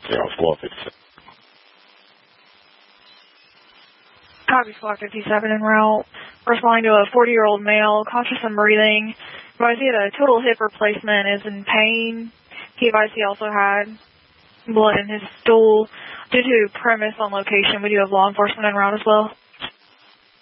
on squad 57. Copy squad 57 en route. Responding to a 40-year-old male, conscious and breathing. Advised he had a total hip replacement, is in pain. He advised he also had blood in his stool. Due to premise on location, we do have law enforcement en route as well.